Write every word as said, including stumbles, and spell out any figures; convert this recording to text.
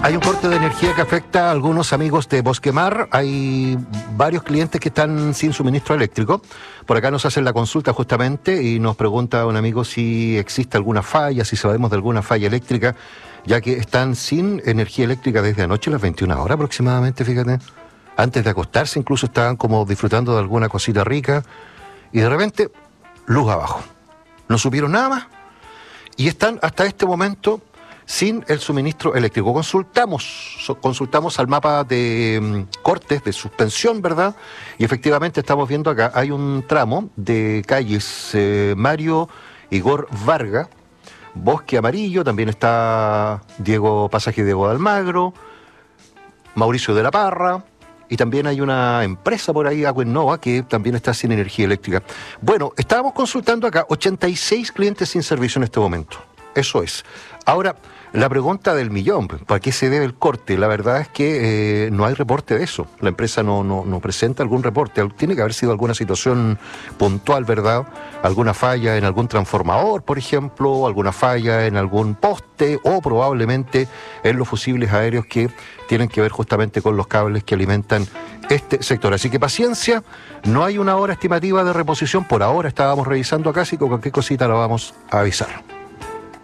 Hay un corte de energía que afecta a algunos amigos de Bosquemar. Hay varios clientes que están sin suministro eléctrico. Por acá nos hacen la consulta justamente y nos pregunta un amigo si existe alguna falla, si sabemos de alguna falla eléctrica, ya que están sin energía eléctrica desde anoche a las veintiuna horas aproximadamente, fíjate. Antes de acostarse incluso estaban como disfrutando de alguna cosita rica y de repente, luz abajo. No supieron nada más y están hasta este momento sin el suministro eléctrico. Consultamos, consultamos al mapa de um, cortes, de suspensión, ¿verdad? Y efectivamente estamos viendo acá, hay un tramo de calles eh, Mario Igor Varga, Bosque Amarillo, también está Diego Pasaje Diego de Almagro, Mauricio de la Parra, y también hay una empresa por ahí, Aguennova, que también está sin energía eléctrica. Bueno, estábamos consultando acá ochenta y seis clientes sin servicio en este momento. Eso es. Ahora, la pregunta del millón, ¿para qué se debe el corte? La verdad es que eh, no hay reporte de eso. La empresa no, no, no presenta algún reporte. Tiene que haber sido alguna situación puntual, ¿verdad? Alguna falla en algún transformador, por ejemplo, alguna falla en algún poste o probablemente en los fusibles aéreos que tienen que ver justamente con los cables que alimentan este sector. Así que paciencia, no hay una hora estimativa de reposición. Por ahora estábamos revisando acá, así que cualquier cosita la vamos a avisar.